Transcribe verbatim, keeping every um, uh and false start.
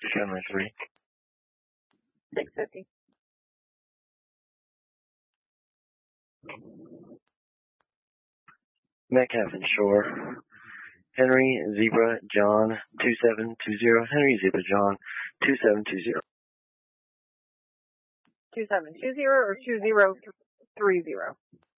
Sherman three. six fifty. Metcalf and Shore. Henry Zebra John two seven two zero. Henry Zebra John two seven two zero. two seven two zero or two zero three zero?